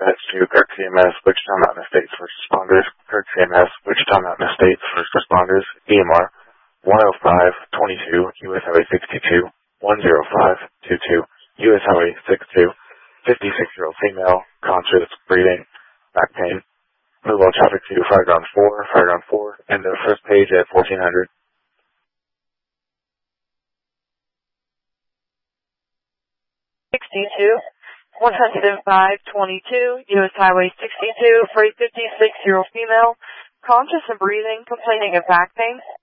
dispatch to Kirk CMS, Wichita Mountain Estates first responders. Kirk CMS, Wichita Mountain Estates first responders. EMR 10522, US Highway 62, 10522, US Highway 62, 56-year-old female, conscious, breathing, back pain. Move all traffic to Fireground 4, and the first page at 1400. 62, 10522, US Highway 62 for a 56-year-old female, conscious and breathing, complaining of back pain.